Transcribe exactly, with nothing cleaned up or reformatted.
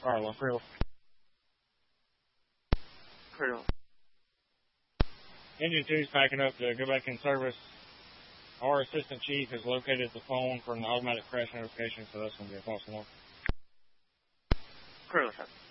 Carla. Creel. Creel. Engine two is packing up to go back in service. Our assistant chief has located the phone for an automatic crash notification, so that's going to be a false alarm. Creel, sir.